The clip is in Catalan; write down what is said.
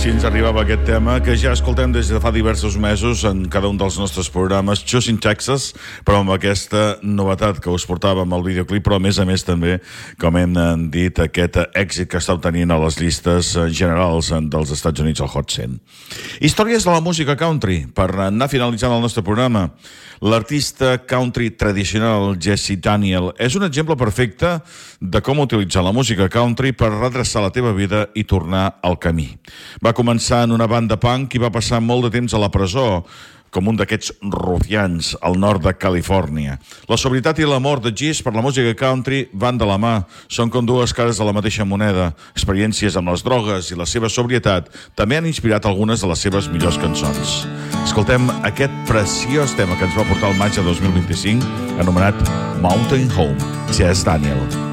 Així ens arribava aquest tema que ja escoltem des de fa diversos mesos en cada un dels nostres programes, Choosing Texas, però amb aquesta novetat que us portava amb el videoclip, però a més també, com hem dit, aquest èxit que està obtenint a les llistes generals dels Estats Units, al Hot 100. Històries de la música country, per anar finalitzant el nostre programa. L'artista country tradicional Jesse Daniel és un exemple perfecte de com utilitzar la música country per redreçar la teva vida i tornar al camí. Va començar en una banda punk i va passar molt de temps a la presó, com un d'aquests rufians al nord de Califòrnia. La sobrietat i l'amor de Jesse per la música country van de la mà. Són com dues cares de la mateixa moneda. Experiències amb les drogues i la seva sobrietat també han inspirat algunes de les seves millors cançons. Escoltem aquest preciós tema que ens va portar al maig de 2025, anomenat Mountain Home, Jesse Daniel.